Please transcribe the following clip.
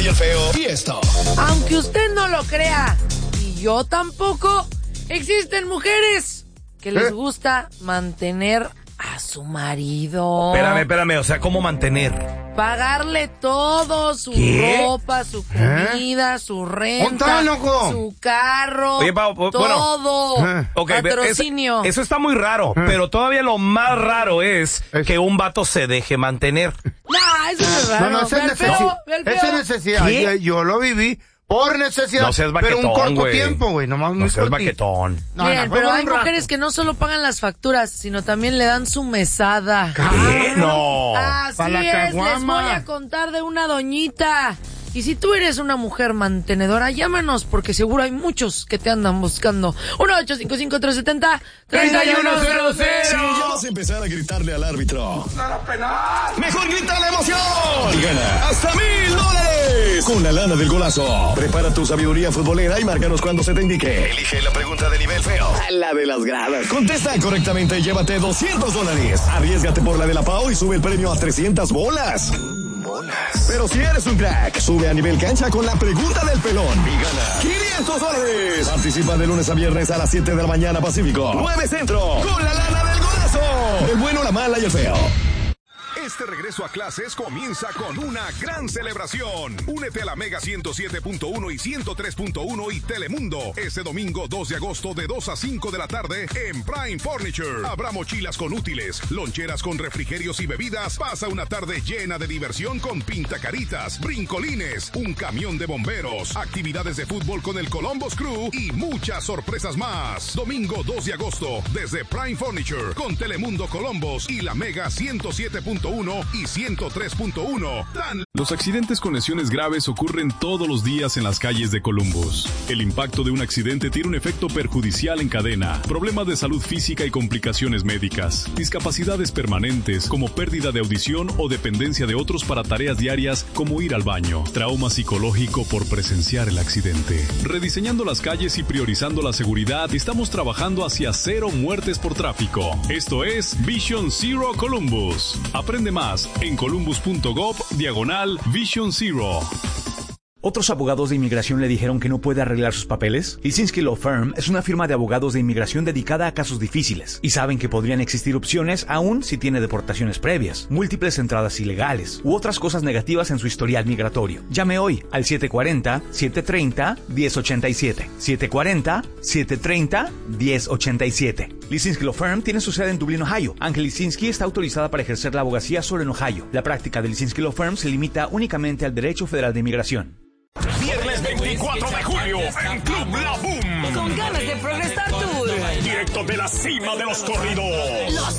el Feo y esto. Aunque usted no lo crea, y yo tampoco, existen mujeres que les gusta mantener a su marido. Espérame, o sea, ¿cómo mantener? Pagarle todo, su ropa, su comida, su renta, su carro, oye, todo. Okay, patrocinio. Eso está muy raro, pero todavía lo más raro es que un vato se deje mantener. No, eso no es raro. No, esa es necesidad. Yo lo viví por necesidad. No seas baquetón, pero un corto güey. tiempo, güey. No seas baquetón. Miren, pero hay mujeres que no solo pagan las facturas, sino también le dan su mesada. ¿Qué? No. Así es, les voy a contar de una doñita. Y si tú eres una mujer mantenedora, llámanos, porque seguro hay muchos que te andan buscando. 1-855-370-3100. Si ya vas a empezar a gritarle al árbitro, ¡Nada penal! mejor grita la emoción y gana hasta $1,000 con la lana del golazo. Prepara tu sabiduría futbolera y márcanos cuando se te indique. Elige la pregunta de nivel feo, la de las gradas. Contesta correctamente y llévate $200. Arriésgate por la de la Pau y sube el premio a 300 bolas. Pero si eres un crack, sube a nivel cancha con la pregunta del pelón y gana $500. Participa de lunes a viernes a las 7 de la mañana Pacífico, 9 Centro, con la lana del golazo. El bueno, la mala y el feo. Este regreso a clases comienza con una gran celebración. Únete a la Mega 107.1 y 103.1 y Telemundo este domingo 2 de agosto de 2 a 5 de la tarde en Prime Furniture. Habrá mochilas con útiles, loncheras con refrigerios y bebidas. Pasa una tarde llena de diversión con pintacaritas, brincolines, un camión de bomberos, actividades de fútbol con el Columbus Crew y muchas sorpresas más. Domingo 2 de agosto desde Prime Furniture con Telemundo Columbus y la Mega 107.1 y 103.1. Los accidentes con lesiones graves ocurren todos los días en las calles de Columbus. El impacto de un accidente tiene un efecto perjudicial en cadena, problemas de salud física y complicaciones médicas, discapacidades permanentes como pérdida de audición o dependencia de otros para tareas diarias como ir al baño, trauma psicológico por presenciar el accidente. Rediseñando las calles y priorizando la seguridad, estamos trabajando hacia 0 muertes por tráfico. Esto es Vision Zero Columbus. Aprende más en columbus.gov/Vision Zero. ¿Otros abogados de inmigración le dijeron que no puede arreglar sus papeles? Lisinski Law Firm es una firma de abogados de inmigración dedicada a casos difíciles y saben que podrían existir opciones aún si tiene deportaciones previas, múltiples entradas ilegales u otras cosas negativas en su historial migratorio. Llame hoy al 740-730-1087. 740-730-1087. Lisinski Law Firm tiene su sede en Dublín, Ohio. Ángel Lisinski está autorizada para ejercer la abogacía solo en Ohio. La práctica de Lisinski Law Firm se limita únicamente al derecho federal de inmigración. Viernes 24 de julio en Club La Boom. Con ganas de progresar tour. Directo de la cima de los corridos.